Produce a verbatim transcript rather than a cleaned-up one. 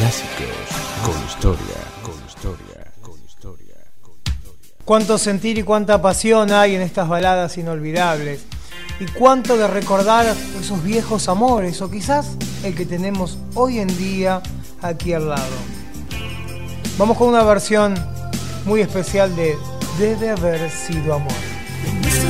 Clásicos con historia, con historia, con historia, con historia. Cuánto sentir y cuánta pasión hay en estas baladas inolvidables. Y cuánto de recordar esos viejos amores, o quizás el que tenemos hoy en día aquí al lado. Vamos con una versión muy especial de Debe haber sido amor.